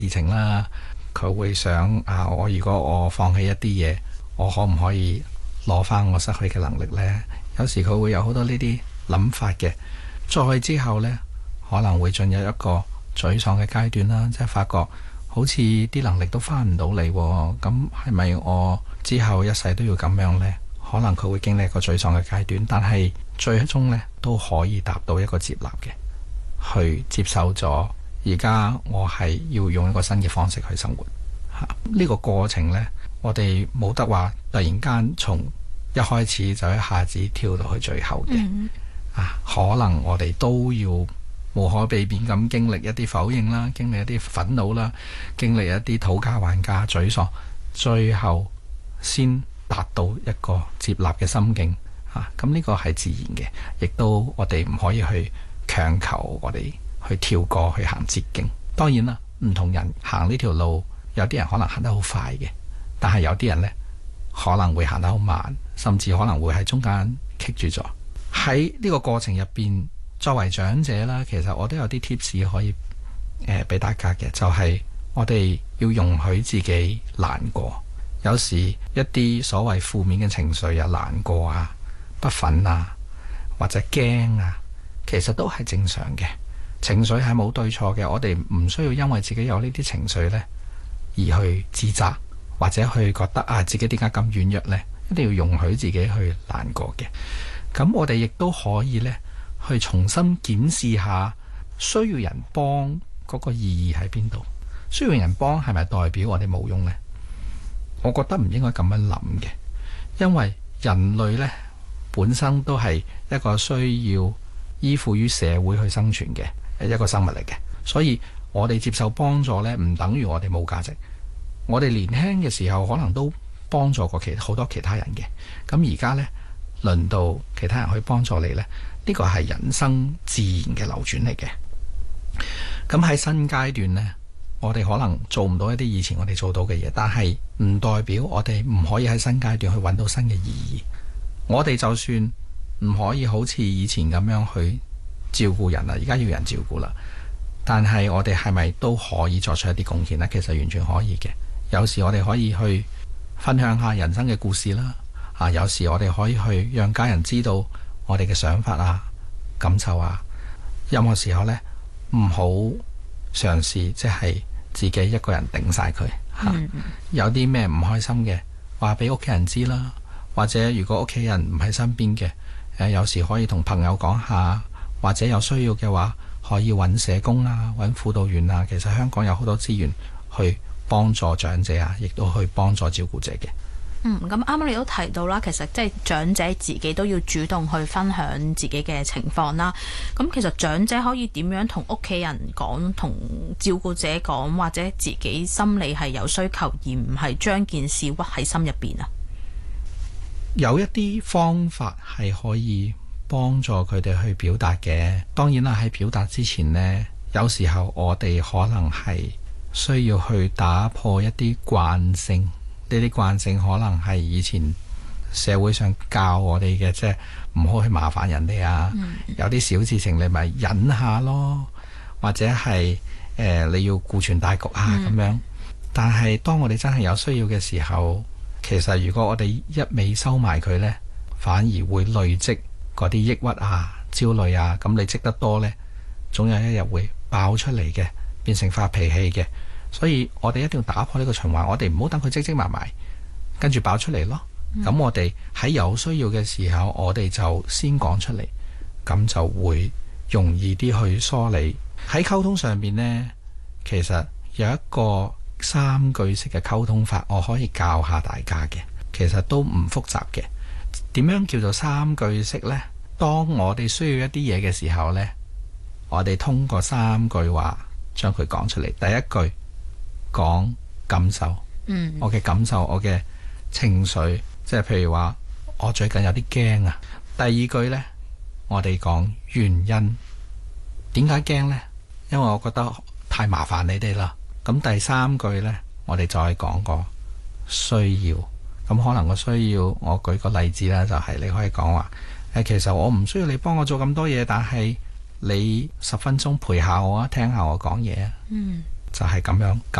事情啦，佢會想我如果我放棄一啲嘢，我可唔可以攞翻我失去嘅能力呢？有時佢會有好多呢啲諗法嘅。再之後呢，可能會進入一個沮喪嘅階段啦，即係發覺好似啲能力都翻唔到嚟，咁係咪我之後一世都要咁樣呢？可能佢會經歷一個沮喪嘅階段，但係最終呢都可以達到一個接納嘅，去接受咗而家我係要用一個新嘅方式去生活。呢個過程呢，我哋冇得話突然間從一開始就一下子跳到去最後嘅。可能我哋都要無可避免咁經歷一啲否認啦，經歷一啲憤怒啦，經歷一啲討價還價、沮喪，最後先達到一個接納嘅心境。咁呢個係自然嘅，亦都我哋唔可以去強求我哋去跳過去行捷徑。當然啦，唔同人行呢條路，有啲人可能行得好快嘅，但係有啲人呢可能會行得好慢，甚至可能會喺中間棘住咗。喺呢個過程入邊，作為長者啦，其實我都有啲 tips 可以俾大家嘅，就係我哋要容許自己難過。有時一啲所謂負面嘅情緒啊，難過啊、不忿啊或者驚啊，其實都係正常嘅。情緒係冇對錯嘅，我哋唔需要因為自己有呢啲情緒呢而去自責，或者去覺得自己點解咁軟弱呢？一定要容許自己去難過嘅。咁我哋亦都可以呢去重新檢視下需要人幫嗰個意義喺邊度。需要人幫係咪代表我哋冇用呢？我覺得唔應該咁樣諗嘅，因為人類呢本身都係一個需要依附於社會去生存嘅一個生物嚟嘅，所以我哋接受幫助呢，唔等於我哋冇價值。我哋年輕嘅時候可能都幫助過好多其他人嘅，咁而家呢，輪到其他人去幫助你呢，呢個係人生自然嘅流轉嚟嘅。咁喺新階段呢，我哋可能做唔到一啲以前我哋做到嘅嘢，但係唔代表我哋唔可以喺新階段去揾到新嘅意義。我哋就算唔可以好似以前咁樣去照顧人啦，而家要人照顧啦，但係我哋係咪都可以作出一啲貢獻呢？其實完全可以嘅。有時我哋可以去分享下人生嘅故事啦，有時我哋可以去讓家人知道我哋嘅想法啊、感受啊。任何時候呢，唔好嘗試即係自己一個人頂晒佢。有啲咩唔開心嘅話俾屋企人知啦，或者如果屋企人唔喺身邊嘅，有時可以同朋友講下，或者有需要嘅話可以揾社工啊、揾輔導員啊。其實香港有好多資源去幫助長者啊，亦都去幫助照顧者嘅。 咁啱啱你都提到啦，其實即係長者自己都要主動去分享自己嘅情況啦。咁其實長者可以點樣同屋企人講，同照顧者講，或者自己心理係有需求，而唔係將件事屈喺心入邊啊？ 有一啲方法係可以幫助佢哋去表達嘅。當然啦，喺表達之前呢，有時候我哋可能係需要去打破一啲慣性。呢啲慣性可能係以前社會上教我哋嘅，即係唔好去麻煩人哋啊。有啲小事情你咪忍下咯，或者係你要顧全大局啊咁樣。但係當我哋真係有需要嘅時候，其實如果我哋一味收埋佢呢，反而會累積嗰啲抑鬱啊、焦慮啊。咁你積得多呢，總有一日會爆出嚟嘅，變成發脾氣嘅。所以我哋一定要打破呢個循環，我哋唔好等佢積積埋埋，跟住爆出嚟咯。咁我哋喺有需要嘅時候，我哋就先講出嚟，咁就會容易啲去梳理。喺溝通上面呢，其實有一個3句式嘅溝通法，我可以教下大家嘅，其實都唔複雜嘅。點樣叫做3句式呢？當我哋需要一啲嘢嘅時候呢，我哋通過3句話將佢講出嚟。第一句講感受，我嘅感受，我嘅情緒，即係譬如話我最近有啲驚啊。第二句呢，我哋講原因，點解驚呢？因為我覺得太麻煩你哋啦。咁第3句呢，我哋再講個需要。咁可能個需要，我舉個例子啦，就係你可以講話其實我唔需要你幫我做咁多嘢，但係你10分鐘陪下我啊，聽下我講嘢啊。 就係咁樣